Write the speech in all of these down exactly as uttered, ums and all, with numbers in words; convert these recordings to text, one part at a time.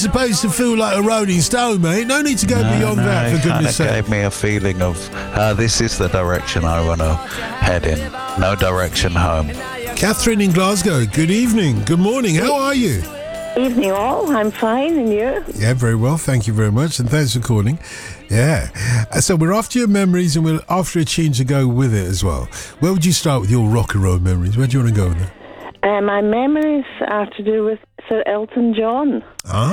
supposed to feel like a Rolling Stone, mate. No need to go no, beyond no, that, for it goodness sake. It gave me a feeling of, uh, this is the direction I want to head in. No direction home. Catherine in Glasgow, good evening. Good morning. How are you? Evening all. I'm fine, and you? Yeah, very well. Thank you very much, and thanks for calling. Yeah. Uh, So we're after your memories, and we're after a tune to go with it as well. Where would you start with your rock and roll memories? Where do you want to go with it? Uh, my memories are to do with Sir Elton John.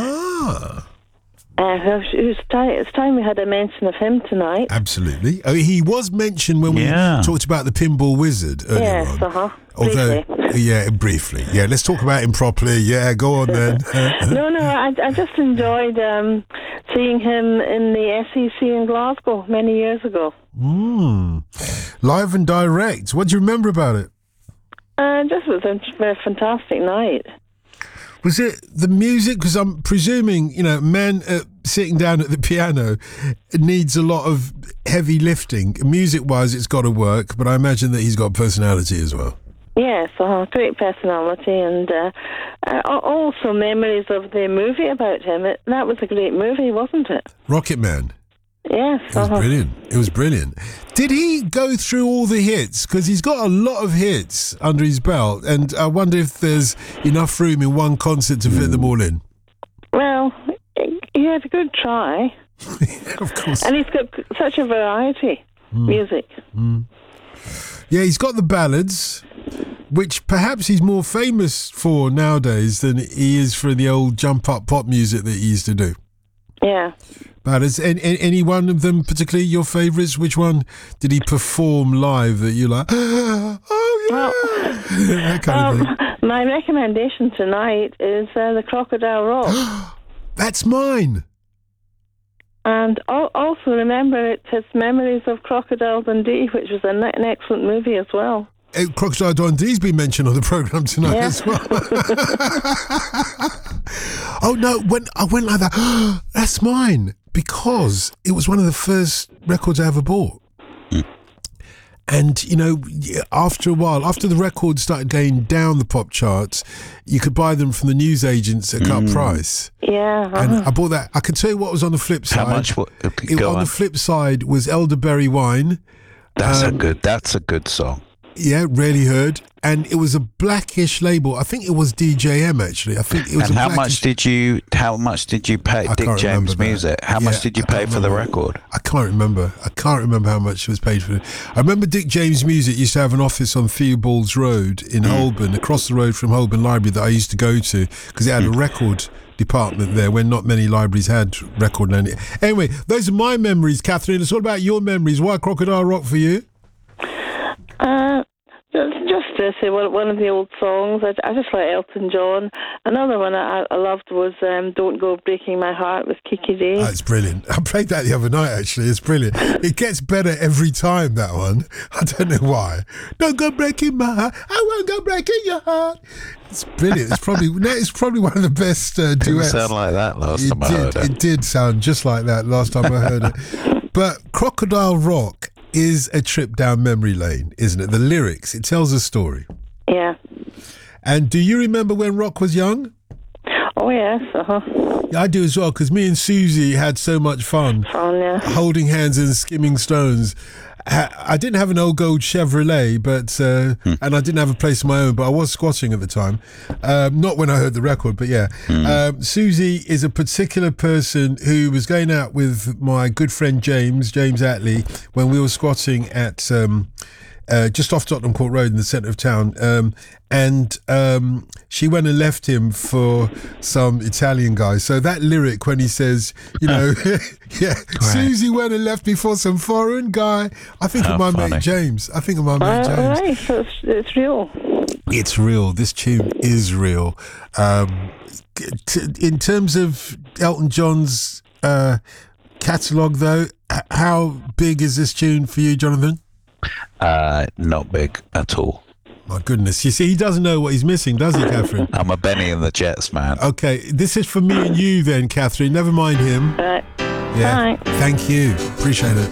Ah. Uh, it's, time, it's time we had a mention of him tonight. Absolutely. Oh, he was mentioned when we Yeah. talked about the Pinball Wizard earlier Yes, on. uh-huh. Although, Briefly. yeah, briefly. Yeah, let's talk about him properly. Yeah, go on then. No, no, I, I just enjoyed um, seeing him in the S E C in Glasgow many years ago. Mm. Live and direct. What do you remember about it? Uh, just was a very fantastic night. Was it the music? Because I'm presuming, you know, man uh, sitting down at the piano needs a lot of heavy lifting. Music-wise, it's got to work, but I imagine that he's got personality as well. Yes, uh, great personality, and uh, uh, also memories of the movie about him. It, that was a great movie, wasn't it? Rocket Man. Yes. It was uh-huh. brilliant. It was brilliant. Did he go through all the hits? Because he's got a lot of hits under his belt, and I wonder if there's enough room in one concert to fit them all in. Well, he had a good try. Of course. And he's got such a variety, Mm. music. Mm. Yeah, he's got the ballads, which perhaps he's more famous for nowadays than he is for the old jump-up pop music that he used to do. Yeah. Ballads. Any, any one of them particularly your favourites? Which one did he perform live that you like? Oh, yeah! Well, that kind of um, thing. my recommendation tonight is uh, the Crocodile Rock. That's mine. And al- also remember it's his Memories of Crocodile Dundee, which was an, an excellent movie as well. Uh, Crocodile Dundee's been mentioned on the programme tonight Yeah. as well. Oh no, when I went like that, that's mine, because it was one of the first records I ever bought. And, you know, after a while, after the records started going down the pop charts, you could buy them from the newsagents at cut price. Yeah. And uh-huh. I bought that. I can tell you what was on the flip side. How much? What, It, go on, on. the flip side was Elderberry Wine. That's um, a good. That's a good song. Yeah, rarely heard. And it was a blackish label. I think it was D J M, actually. I think it was And a how blackish... much did you? How much did you pay? I Dick can't James remember that. Music. How Yeah, much did you I can't pay for the remember. record? I can't remember. I can't remember how much was paid for it. I remember Dick James Music used to have an office on Theobalds Road in Holborn, across the road from Holborn Library, that I used to go to, because it had a record department there when not many libraries had record. Anyway, those are my memories, Catherine. It's all about your memories. Why Crocodile Rock for you? Uh, just, just to say one, one of the old songs, I, I just like Elton John. Another one I, I loved was um, Don't Go Breaking My Heart with Kiki Day. Oh, it's brilliant. I played that the other night, actually. It's brilliant. It gets better every time, that one. I don't know why. Don't go breaking my heart. I won't go breaking your heart. It's brilliant. It's probably it's probably one of the best uh, Didn't duets. sound like that last It time I did. heard it. It did sound just like that last time I heard it. But Crocodile Rock is a trip down memory lane, isn't it? The lyrics, it tells a story. Yeah. And do you remember when Rock was young? Oh, yes. Uh-huh. Yeah, I do as well, because me and Susie had so much fun. Fun, yeah. Holding hands and skimming stones. Ha- I didn't have an old gold Chevrolet, but uh, Hmm. and I didn't have a place of my own, but I was squatting at the time. Um, not when I heard the record, but yeah. Hmm. Um, Susie is a particular person who was going out with my good friend James, James Attlee, when we were squatting at um, uh, just off Tottenham Court Road in the centre of town. Um, and um, she went and left him for some Italian guy. So that lyric when he says, you know, yeah, Susie went and left me for some foreign guy. I think How of my funny. mate James. I think of my mate Uh, James. right, so it's, it's real. It's real. This tune is real. Um, t- in terms of Elton John's uh, catalogue, though, h- how big is this tune for you, Jonathan? Uh, not big at all. My goodness. You see, he doesn't know what he's missing, does he, Catherine? I'm a Benny and the Jets man. Okay, this is for me and you then, Catherine. Never mind him. Right. Yeah. Thanks. Thank you. Appreciate it.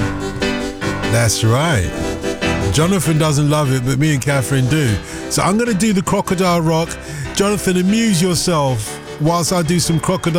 That's right. Jonathan doesn't love it, but me and Catherine do. So I'm going to do the Crocodile Rock. Jonathan, amuse yourself whilst I do some Crocodile